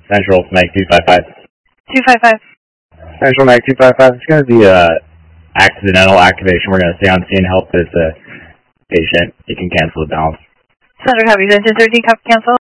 Central Mag 255. 255. Central Mag 255. It's going to be a accidental activation. We're going to stay on scene and help this patient. You can cancel the balance. Center copies. Engine 13, copy cancel.